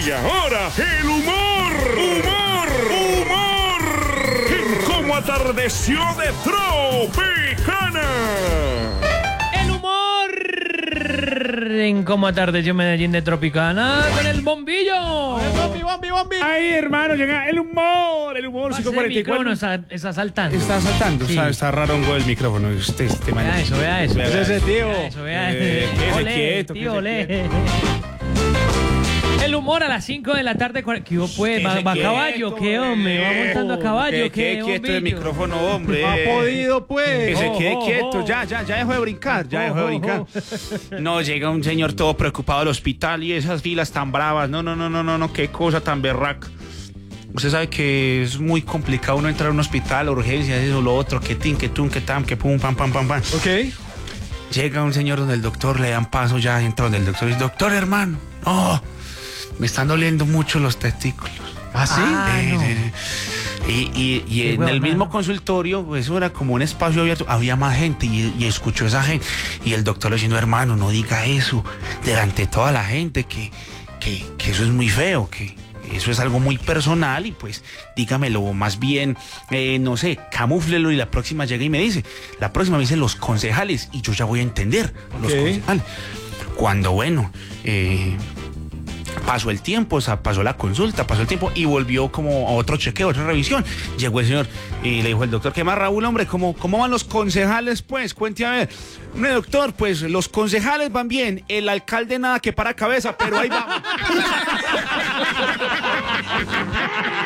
Y ahora, el humor. En Cómo atardeció de Tropicana. El humor en Cómo atardeció Medellín de Tropicana con el bombillo. Bombi. Ahí, hermano, llega el humor. El 544. está saltando. Está saltando, Sí. está rarongo el micrófono. Este man. Vea eso. Ese tío. Vea eso. Quédese Olé, quieto, tío, quédese olé. El humor a las 5 de la tarde. ¿Qué hubo, pues? ¿Va a caballo? ¿Qué, hombre? ¿Va montando a caballo? Que quede quieto el bombillo? micrófono, hombre. No ha podido, pues. Que se quede Oh, quieto, oh. ya dejó de brincar, No, llega un señor todo preocupado al hospital y esas filas tan bravas, no, qué cosa tan berraca. Usted sabe que es muy complicado uno entrar a un hospital, urgencias, eso, lo otro, que tin, que tun, que tam, que pum, pam. Ok. Llega un señor donde el doctor le dan paso, ya entra donde el doctor dice, doctor hermano, me están doliendo mucho los testículos. ¿Ah, sí? No. Y en huevón, el mismo mano. consultorio, pues, eso era como un espacio abierto, había más gente y escuchó esa gente. Y el doctor le diciendo, hermano, no diga eso delante de toda la gente, que eso es muy feo, que eso es algo muy personal y pues dígamelo más bien, no sé, camúflelo y la próxima llega y me dice. La próxima me dice los concejales y yo ya voy a entender los Ok. concejales. Cuando, bueno, pasó el tiempo, o sea, pasó la consulta, pasó el tiempo y volvió como a otro chequeo, otra revisión. Llegó el señor y le dijo el doctor, ¿qué más, Raúl, hombre? ¿Cómo van los concejales, pues? Cuente a ver. Hombre, doctor, pues los concejales van bien, el alcalde nada que para cabeza, pero ahí va.